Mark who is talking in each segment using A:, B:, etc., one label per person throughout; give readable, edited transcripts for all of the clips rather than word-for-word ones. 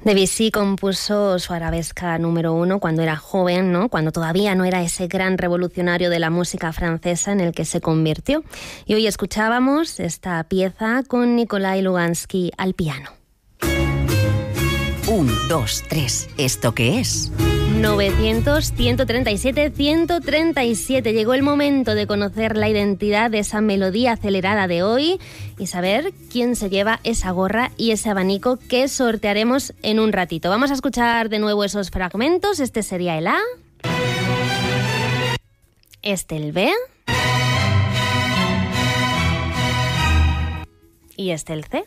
A: Debussy compuso su arabesca número 1 cuando era joven, ¿no? Cuando todavía no era ese gran revolucionario de la música francesa en el que se convirtió. Y hoy escuchábamos esta pieza con Nikolai Lugansky al piano.
B: 1, 2, 3. ¿Esto qué es?
A: 900, 137, 137. Llegó el momento de conocer la identidad de esa melodía acelerada de hoy y saber quién se lleva esa gorra y ese abanico que sortearemos en un ratito. Vamos a escuchar de nuevo esos fragmentos. Este sería el A. Este el B. Y este el C.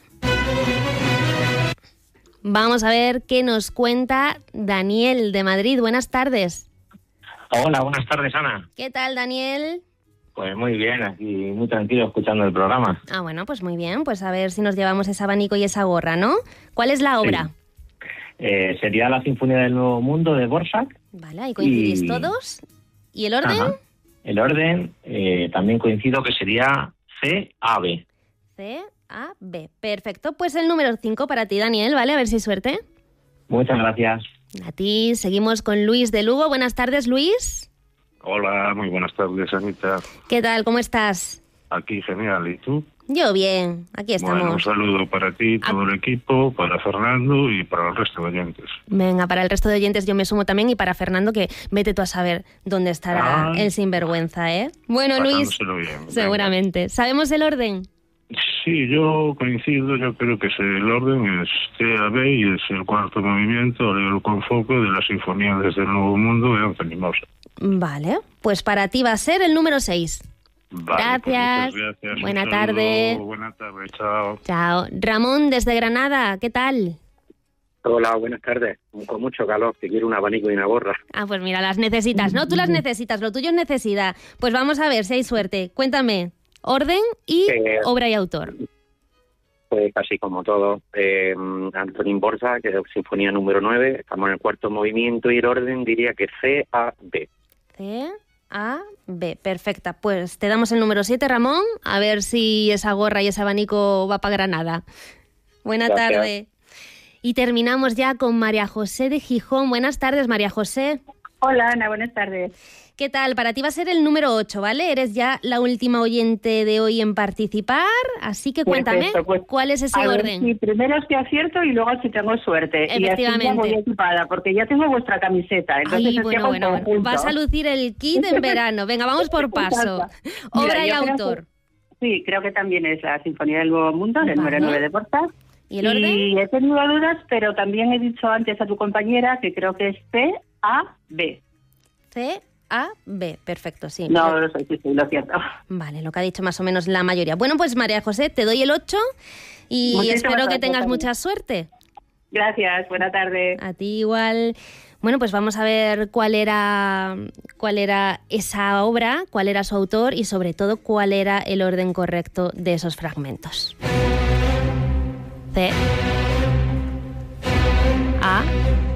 A: Vamos a ver qué nos cuenta Daniel de Madrid. Buenas tardes.
C: Hola, buenas tardes, Ana.
A: ¿Qué tal, Daniel?
C: Pues muy bien, aquí muy tranquilo escuchando el programa.
A: Ah, bueno, pues muy bien. Pues a ver si nos llevamos ese abanico y esa gorra, ¿no? ¿Cuál es la obra?
C: Sí. Sería la Sinfonía del Nuevo Mundo de Dvořák.
A: Vale, ahí coincidís todos. ¿Y el orden?
C: Ajá. El orden también coincido que sería C-A-B.
A: C-A-B. Perfecto. Pues el número 5 para ti, Daniel, ¿vale? A ver si hay suerte.
C: Muchas gracias.
A: A ti. Seguimos con Luis de Lugo. Buenas tardes, Luis.
D: Hola, muy buenas tardes, Anita.
A: ¿Qué tal? ¿Cómo estás?
D: Aquí, genial. ¿Y tú?
A: Yo bien. Aquí estamos.
D: Bueno, un saludo para ti, todo el equipo, para Fernando y para el resto de oyentes.
A: Venga, para el resto de oyentes yo me sumo también y para Fernando, que vete tú a saber dónde estará el sinvergüenza, ¿eh? Bueno, Luis,
D: bien,
A: seguramente.
D: Venga.
A: ¿Sabemos el orden?
D: Sí, yo coincido, yo creo que el orden es C-A-B y es el cuarto movimiento, Allegro con foco, de la Sinfonía desde el Nuevo Mundo de Anthony Mozart.
A: Vale, pues para ti va a ser el número 6.
D: Vale,
A: gracias.
D: Pues gracias.
A: Buena tarde.
D: Buena tarde, chao.
A: Chao. Ramón, desde Granada, ¿qué tal?
E: Hola, buenas tardes. Con mucho calor, que quiero un abanico y una gorra.
A: Ah, pues mira, las necesitas, ¿no? Tú las necesitas, lo tuyo es necesidad. Pues vamos a ver si hay suerte. Cuéntame, orden y obra y autor.
E: Pues casi como todo. Antonín Dvořák, que es Sinfonía número 9. Estamos en el cuarto movimiento y el orden diría que C-A-B.
A: C-A-B, perfecta. Pues te damos el número 7, Ramón, a ver si esa gorra y ese abanico va para Granada. Buena tarde. Y terminamos ya con María José de Gijón. Buenas tardes, María José.
F: Hola, Ana, buenas tardes.
A: ¿Qué tal? Para ti va a ser el número 8, ¿vale? Eres ya la última oyente de hoy en participar, así que cuéntame,
F: perfecto, pues,
A: ¿cuál es ese orden?
F: Sí, primero es que acierto y luego si tengo suerte.
A: Efectivamente.
F: Y así ya voy equipada, porque ya tengo vuestra camiseta. Entonces
A: ay, bueno, vas a lucir el kit en verano. Venga, vamos por paso. Obra y autor.
F: Sí, creo que también es la Sinfonía del Nuevo Mundo, del número 9 de Dvořák.
A: ¿Y el orden?
F: Y he tenido dudas, pero también he dicho antes a tu compañera que creo que es C-A-B.
A: C-A-B, perfecto, sí.
F: No, lo sé, sí, lo cierto.
A: Vale, lo que ha dicho más o menos la mayoría. Bueno, pues María José, te doy el 8 y espero que tengas mucha suerte.
F: Gracias, buena tarde.
A: A ti igual. Bueno, pues vamos a ver cuál era esa obra, cuál era su autor y sobre todo cuál era el orden correcto de esos fragmentos. C-A-B.